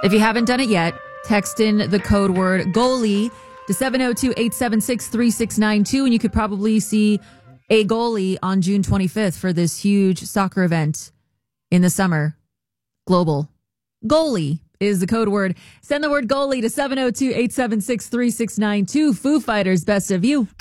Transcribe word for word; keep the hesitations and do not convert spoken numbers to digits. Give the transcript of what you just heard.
If you haven't done it yet, text in the code word goalie to seven oh two, eight seven six, three six nine two, and you could probably see a goalie on June twenty-fifth for this huge soccer event in the summer. Global. Goalie is the code word. Send the word goalie to seven oh two, eight seven six, three six nine two. Foo Fighters, Best of You.